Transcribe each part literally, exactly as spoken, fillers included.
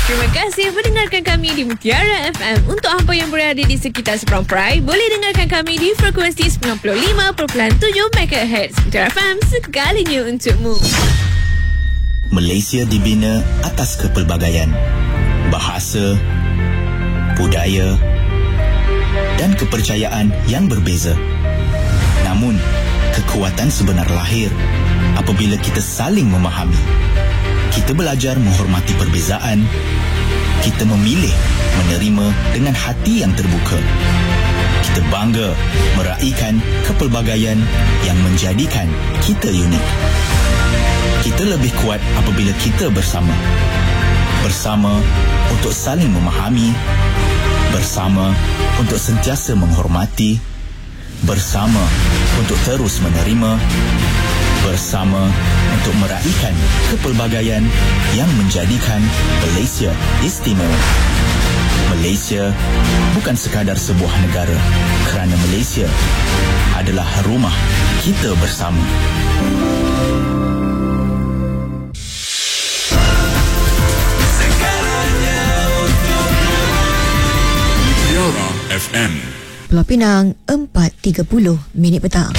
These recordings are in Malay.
Terima kasih mendengarkan kami di Mutiara F M. Untuk hampa yang berada di sekitar Seberang Perai, boleh dengarkan kami di frekuensi sembilan puluh lima perpuluhan tujuh megahertz. Mutiara F M, sekalinya untukmu. Malaysia dibina atas kepelbagaian bahasa, budaya dan kepercayaan yang berbeza. Namun, kekuatan sebenar lahir apabila kita saling memahami. Kita belajar menghormati perbezaan. Kita memilih menerima dengan hati yang terbuka. Kita bangga meraihkan kepelbagaian yang menjadikan kita unik. Kita lebih kuat apabila kita bersama. Bersama untuk saling memahami. Bersama untuk sentiasa menghormati. Bersama untuk terus menerima. Bersama untuk meraihkan kepelbagaian yang menjadikan Malaysia istimewa. Malaysia bukan sekadar sebuah negara, kerana Malaysia adalah rumah kita bersama. Mutiara F M. Pulau Pinang, empat tiga puluh minit petang.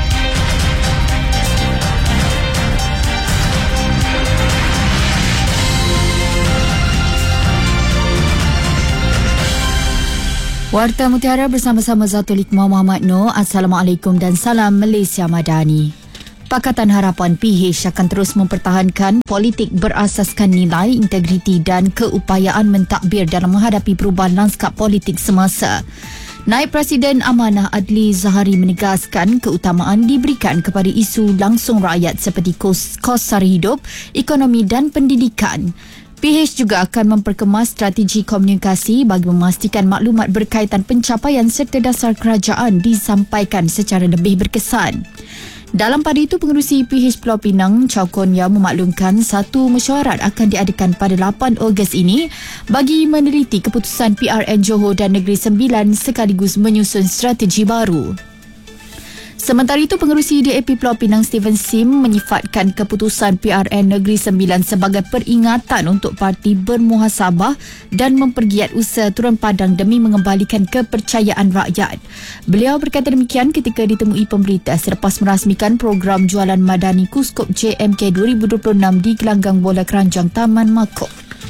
Warta Mutiara bersama-sama Zatul Hikmah Muhammad Noor. Assalamualaikum dan salam Malaysia Madani. Pakatan Harapan P H akan terus mempertahankan politik berasaskan nilai, integriti dan keupayaan mentadbir dalam menghadapi perubahan lanskap politik semasa. Naib Presiden Amanah Adli Zahari menegaskan keutamaan diberikan kepada isu langsung rakyat seperti kos, kos sara hidup, ekonomi dan pendidikan. P H juga akan memperkemas strategi komunikasi bagi memastikan maklumat berkaitan pencapaian serta dasar kerajaan disampaikan secara lebih berkesan. Dalam pada itu, pengerusi P H Pulau Pinang, Chow Kon Yeow memaklumkan satu mesyuarat akan diadakan pada lapan Ogos ini bagi meneliti keputusan P R N Johor dan Negeri Sembilan sekaligus menyusun strategi baru. Sementara itu, pengerusi D A P Pulau Pinang Steven Sim menyifatkan keputusan P R N Negeri Sembilan sebagai peringatan untuk parti bermuhasabah dan mempergiat usaha turun padang demi mengembalikan kepercayaan rakyat. Beliau berkata demikian ketika ditemui pemberita selepas merasmikan program jualan madani Kuskop J M K dua ribu dua puluh enam di gelanggang bola keranjang Taman Makok.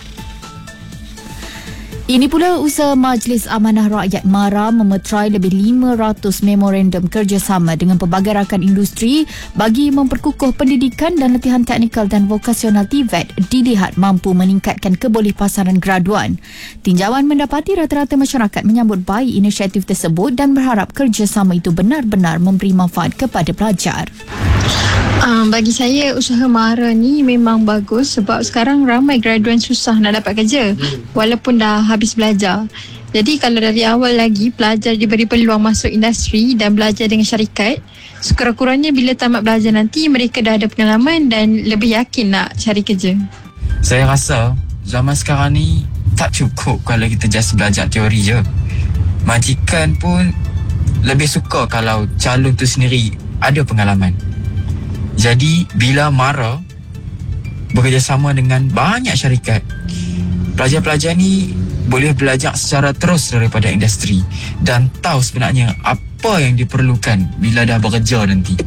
Ini pula usaha Majlis Amanah Rakyat MARA memeterai lebih lima ratus memorandum kerjasama dengan pelbagai rakan industri bagi memperkukuh pendidikan dan latihan teknikal dan vokasional T V E T dilihat mampu meningkatkan kebolehpasaran graduan. Tinjauan mendapati rata-rata masyarakat menyambut baik inisiatif tersebut dan berharap kerjasama itu benar-benar memberi manfaat kepada pelajar. Um, bagi saya usaha MARA ni memang bagus sebab sekarang ramai graduan susah nak dapat kerja walaupun dah habis belajar. Jadi kalau dari awal lagi pelajar diberi peluang masuk industri dan belajar dengan syarikat, sekurang-kurangnya bila tamat belajar nanti mereka dah ada pengalaman dan lebih yakin nak cari kerja. Saya rasa zaman sekarang ni tak cukup kalau kita just belajar teori je. Majikan pun lebih suka kalau calon tu sendiri ada pengalaman. Jadi bila MARA bekerjasama dengan banyak syarikat, pelajar-pelajar ni boleh belajar secara terus daripada industri dan tahu sebenarnya apa yang diperlukan bila dah bekerja nanti.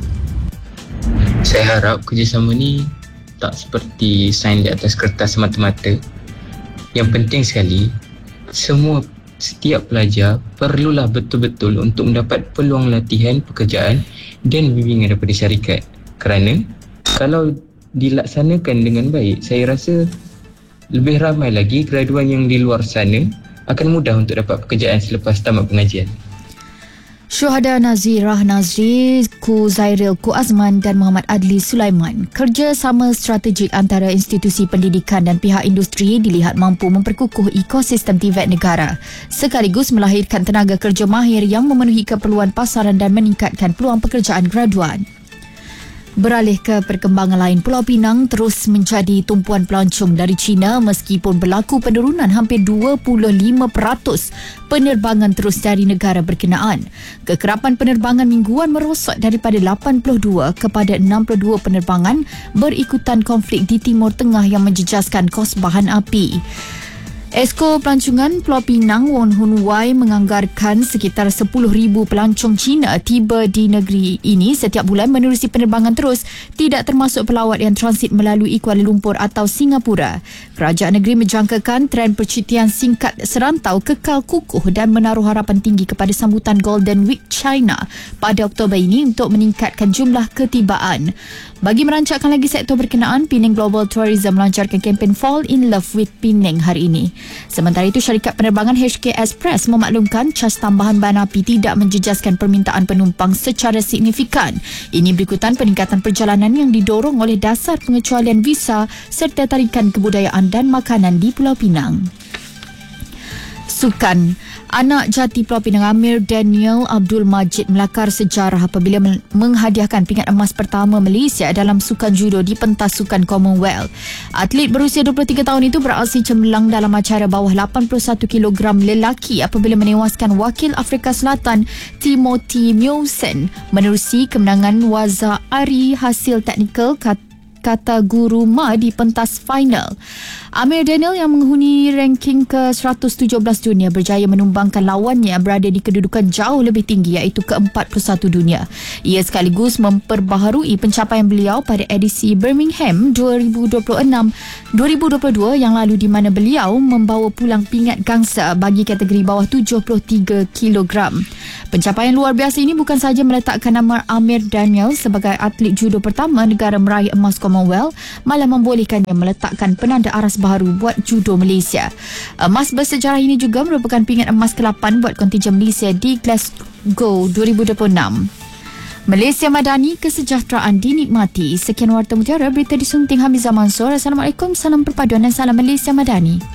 Saya harap kerjasama ni tak seperti sign di atas kertas semata-mata. Yang penting sekali, semua setiap pelajar perlulah betul-betul untuk mendapat peluang latihan pekerjaan dan bimbingan daripada syarikat. Kerana kalau dilaksanakan dengan baik, saya rasa lebih ramai lagi graduan yang di luar sana akan mudah untuk dapat pekerjaan selepas tamat pengajian. Syuhada Nazirah Nazri, Ku Zairil Ku Azman dan Muhammad Adli Sulaiman. Kerjasama strategik antara institusi pendidikan dan pihak industri dilihat mampu memperkukuh ekosistem T V E T negara sekaligus melahirkan tenaga kerja mahir yang memenuhi keperluan pasaran dan meningkatkan peluang pekerjaan graduan. Beralih ke perkembangan lain, Pulau Pinang terus menjadi tumpuan pelancong dari China meskipun berlaku penurunan hampir dua puluh lima peratus penerbangan terus dari negara berkenaan. Kekerapan penerbangan mingguan merosot daripada lapan puluh dua kepada enam puluh dua penerbangan berikutan konflik di Timur Tengah yang menjejaskan kos bahan api. Esko Pelancongan Pulau Pinang Won Hun Wai menganggarkan sekitar sepuluh ribu pelancong Cina tiba di negeri ini setiap bulan menerusi penerbangan terus, tidak termasuk pelawat yang transit melalui Kuala Lumpur atau Singapura. Kerajaan negeri menjangkakan tren percutian singkat serantau kekal kukuh dan menaruh harapan tinggi kepada sambutan Golden Week China pada Oktober ini untuk meningkatkan jumlah ketibaan. Bagi merancangkan lagi sektor berkenaan, Penang Global Tourism melancarkan kempen Fall in Love with Penang hari ini. Sementara itu, syarikat penerbangan H K Express memaklumkan cas tambahan bahan api tidak menjejaskan permintaan penumpang secara signifikan. Ini berikutan peningkatan perjalanan yang didorong oleh dasar pengecualian visa serta tarikan kebudayaan dan makanan di Pulau Pinang. Sukan. Anak jati Pulau Pinang Amir Daniel Abdul Majid melakar sejarah apabila menghadiahkan pingat emas pertama Malaysia dalam sukan judo di pentas sukan Commonwealth. Atlet berusia dua puluh tiga tahun itu beraksi cemerlang dalam acara bawah lapan puluh satu kilogram lelaki apabila menewaskan wakil Afrika Selatan Timothy Mewson menerusi kemenangan Waza Ari hasil teknikal kata guru Ma di pentas final. Amir Daniel yang menghuni ranking ke seratus tujuh belas dunia berjaya menumbangkan lawannya berada di kedudukan jauh lebih tinggi iaitu ke empat puluh satu dunia. Ia sekaligus memperbaharui pencapaian beliau pada edisi Birmingham dua ribu dua puluh enam dua ribu dua puluh dua yang lalu di mana beliau membawa pulang pingat gangsa bagi kategori bawah tujuh puluh tiga kilogram. Pencapaian luar biasa ini bukan sahaja meletakkan nama Amir Daniel sebagai atlet judo pertama negara meraih emas Commonwealth, malah membolehkannya meletakkan penanda aras baru buat judo Malaysia. Emas bersejarah ini juga merupakan pingat emas ke lapan buat kontingen Malaysia di Glasgow dua ribu dua puluh enam. Malaysia Madani, kesejahteraan dinikmati. Sekian Warta Mutiara, berita disunting Hamizah Mansur. Assalamualaikum, salam perpaduan dan salam Malaysia Madani.